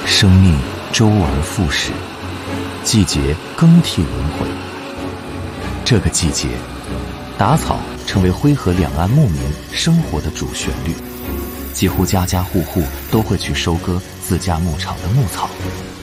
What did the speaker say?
生命周而复始，季节更替轮回。这个季节，打草成为徽河两岸牧民生活的主旋律，几乎家家户户都会去收割自家牧场的牧草，